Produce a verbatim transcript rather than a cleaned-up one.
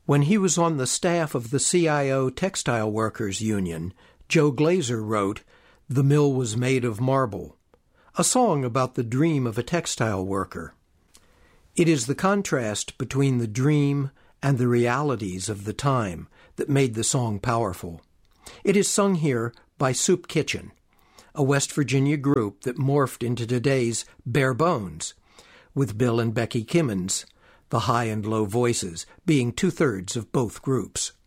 When he was on the staff of the C I O Textile Workers Union, Joe Glazer wrote, "The Mill Was Made of Marble," a song about the dream of a textile worker. It is the contrast between the dream and the realities of the time that made the song powerful. It is sung here by Soup Kitchen, a West Virginia group that morphed into today's Bare Bones, with Bill and Becky Kimmons, the high and low voices, being two-thirds of both groups.